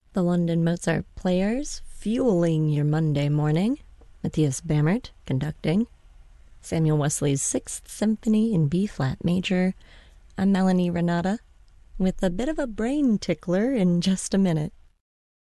The London Mozart Players, fueling your Monday morning. Matthias Bammert conducting. Samuel Wesley's Sixth Symphony in B-flat major. I'm Melanie Renata with a bit of a brain tickler in just a minute.